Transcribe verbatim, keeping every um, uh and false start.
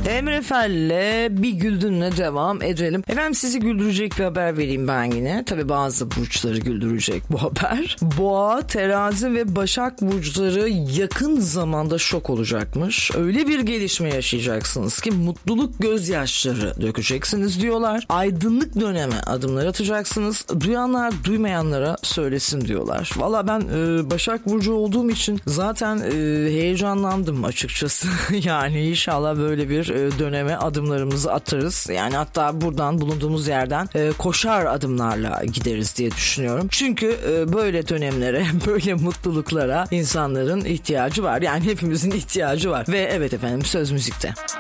Emre Fel'le Bir Güldün'le devam edelim. Efendim sizi güldürecek bir haber vereyim ben yine. Tabii bazı burçları güldürecek bu haber. Boğa, Terazi ve Başak burçları yakın zamanda şok olacakmış. Öyle bir gelişme yaşayacaksınız ki mutluluk gözyaşları dökeceksiniz diyorlar. Aydınlık döneme adımlar atacaksınız. Duyanlar duymayanlara söylesin diyorlar. Valla ben e, Başak burcu olduğum için zaten e, heyecanlandım açıkçası. Yani inşallah böyle bir e, döneme adımlarımızı atarız. Yani hatta buradan bulunduğumuz yerden e, koşar adımlarla gideriz diye düşünüyorum. Çünkü e, böyle dönemlere, böyle mutluluklara insanların ihtiyacı var. Yani hepimizin ihtiyacı var. Ve evet efendim söz müzikte.